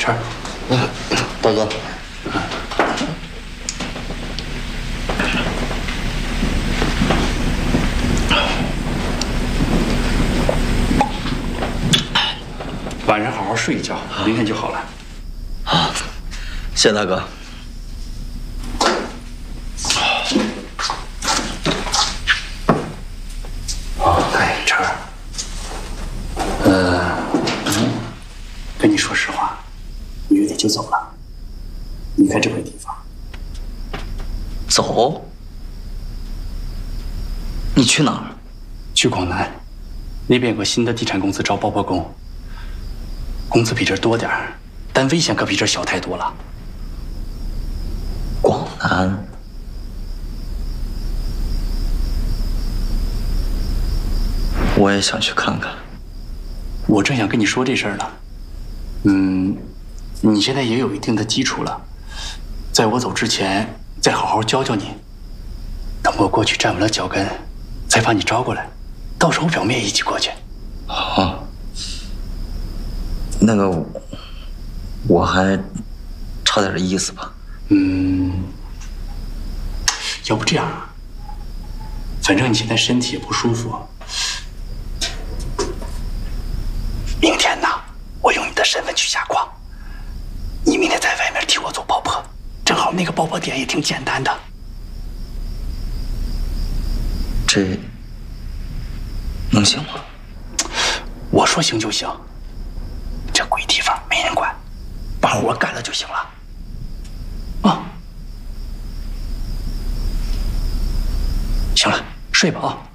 晨， 大哥， 晚上好好睡一觉，明天就好了。 好，谢谢大哥。 哎，晨儿，跟你说实话，月底就走了，离开这块地方。 走？你去哪儿？ 去广南，那边有个新的地产公司招包包工，工资比这儿多点儿，但危险可比这儿小太多了。 广南？我也想去看看。 我正想跟你说这事儿呢。你现在也有一定的基础了，在我走之前再好好教教你，等我过去站稳了脚跟，再把你招过来，到时候表妹一起过去。 好，那个我还差点意思吧。 要不这样啊，反正你现在身体也不舒服，明天呢，我用你的身份去下矿，你明天在外面替我做爆破，正好那个爆破点也挺简单的。 这能行吗？ 我说行就行，这鬼地方没人管，把活干了就行了。啊，行了，睡吧啊。